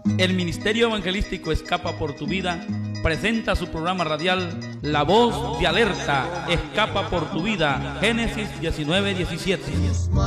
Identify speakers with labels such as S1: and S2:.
S1: El Ministerio Evangelístico Escapa por tu Vida presenta su programa radial La Voz de Alerta, Escapa por tu Vida, Génesis 19:17.